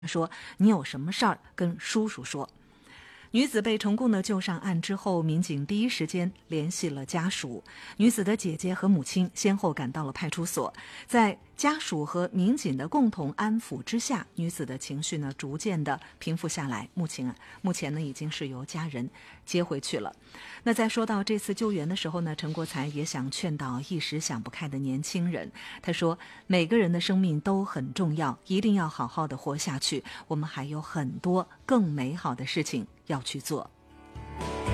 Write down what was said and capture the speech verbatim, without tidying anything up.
说你有什么事儿跟叔叔说。女子被成功的救上岸之后，民警第一时间联系了家属。女子的姐姐和母亲先后赶到了派出所，在家属和民警的共同安抚之下，女子的情绪呢逐渐的平复下来。目前啊，目前呢已经是由家人接回去了。那在说到这次救援的时候呢，陈国才也想劝导一时想不开的年轻人。他说，每个人的生命都很重要，一定要好好的活下去。我们还有很多更美好的事情要去做。